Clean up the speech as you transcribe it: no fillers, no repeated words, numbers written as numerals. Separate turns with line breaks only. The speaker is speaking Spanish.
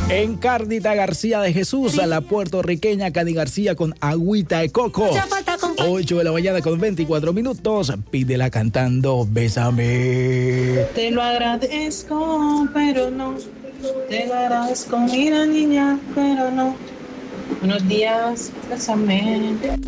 En Cárdita García de Jesús, a la puertorriqueña Cani García con agüita de coco. 8 de la mañana con 24 minutos. Pídela cantando Bésame.
Te lo agradezco, pero no. Te lo agradezco, mira niña, pero no. Buenos días, bésame.